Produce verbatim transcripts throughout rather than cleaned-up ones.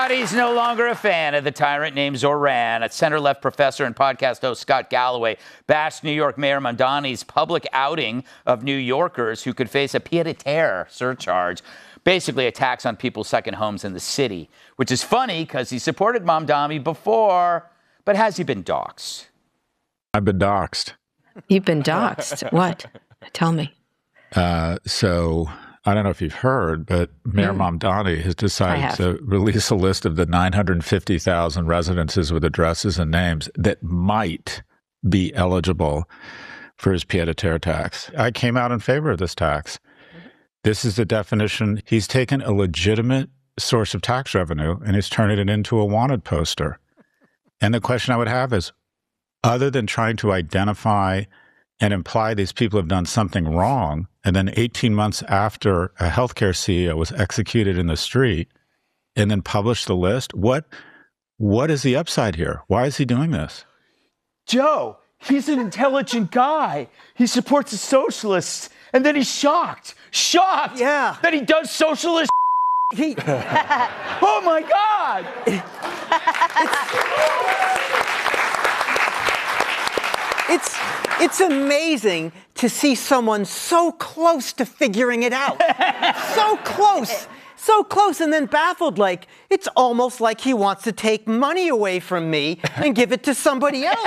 out he's no longer a fan of the tyrant named Zoran. A center-left professor and podcast host Scott Galloway bashed New York Mayor Mamdani's public outing of New Yorkers who could face a pied-à-terre surcharge, basically attacks on people's second homes in the city, which is funny because he supported Mamdani before, but has he been doxxed? I've been doxxed. You've been doxxed? What? Tell me. Uh, so I don't know if you've heard, but Mayor mm. Mamdani has decided to release a list of the nine hundred fifty thousand residences with addresses and names that might be eligible for his pied-à-terre tax. I came out in favor of this tax. This is the definition. He's taken a legitimate source of tax revenue and he's turning it into a wanted poster. And the question I would have is, other than trying to identify and imply these people have done something wrong, and then eighteen months after a healthcare C E O was executed in the street, and then publish the list, what what is the upside here? Why is he doing this? Joe, he's an intelligent guy. He supports the socialists, and then he's shocked, shocked yeah. that he does socialist he Oh my God! It's it's amazing to see someone so close to figuring it out. So close. So close and then baffled, like, it's almost like he wants to take money away from me and give it to somebody else.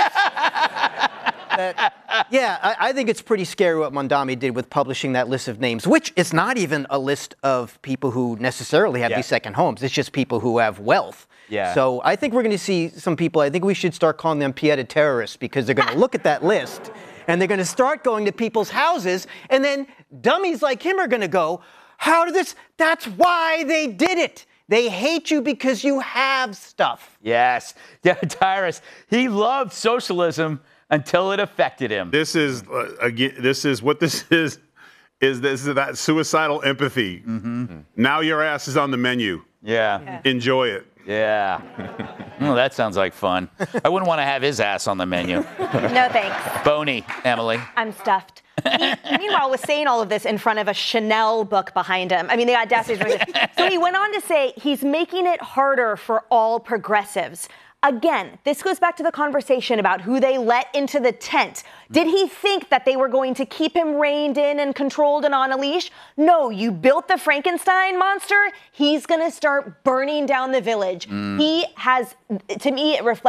That, yeah, I, I think it's pretty scary what Mamdani did with publishing that list of names, which is not even a list of people who necessarily have yeah. these second homes. It's just people who have wealth. Yeah. So I think we're going to see some people, I think we should start calling them pied-à-terrorists because they're going to look at that list and they're going to start going to people's houses and then dummies like him are going to go, how did this? That's why they did it. They hate you because you have stuff. Yes. Yeah, Tyrus, he loved socialism until it affected him. This is, uh, again, this is what this is, is this is that suicidal empathy. Mm-hmm. Now your ass is on the menu. Yeah. yeah. Enjoy it. Yeah. Well, that sounds like fun. I wouldn't want to have his ass on the menu. No thanks. Boney, Emily. I'm stuffed. He, meanwhile, was saying all of this in front of a Chanel book behind him. I mean, the audacity is ridiculous. So he went on to say he's making it harder for all progressives. Again, this goes back to the conversation about who they let into the tent. Did he think that they were going to keep him reined in and controlled and on a leash? No, you built the Frankenstein monster. He's going to start burning down the village. Mm. He has, to me, it reflects